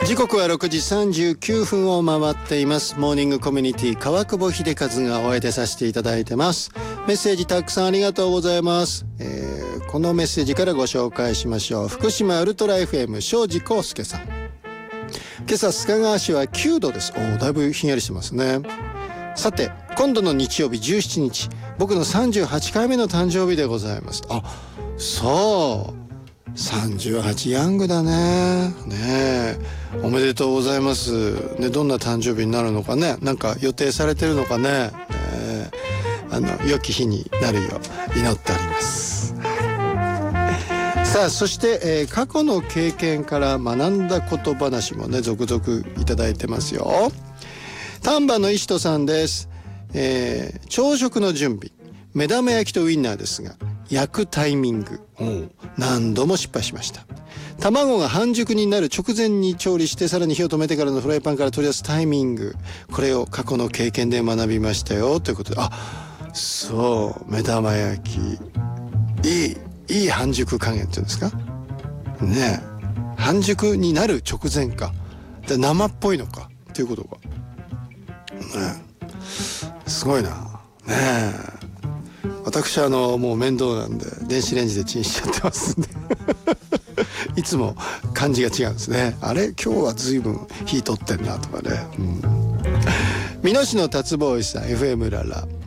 時刻は6時39分を回っています。モーニングコミュニティ川久保秀和がお相手させていただいてます。メッセージたくさんありがとうございます。このメッセージからご紹介しましょう。福島ウルトラ FM 庄司康介さん。今朝須賀川市は9度です。だいぶひんやりしてますね。さて今度の日曜日17日僕の38回目の誕生日でございます。そう38ヤングだね。おめでとうございます、ね、どんな誕生日になるのかね。なんか予定されてるのかね。良き日になるよう祈っております。さあそして、過去の経験から学んだこと話もね続々いただいてますよ。丹波の石戸さんです。朝食の準備目玉焼きとウインナーですが焼くタイミング何度も失敗しました。卵が半熟になる直前に調理してさらに火を止めてからのフライパンから取り出すタイミング、これを過去の経験で学びましたよということで、そう目玉焼きいい半熟加減っていうんですかね。半熟になる直前かで生っぽいのかっていうことがねすごいなね。私もう面倒なんで電子レンジでチンしちゃってますんでいつも感じが違うんですね。あれ今日は随分火取ってんなとかね。美濃市の達坊さん FM ララ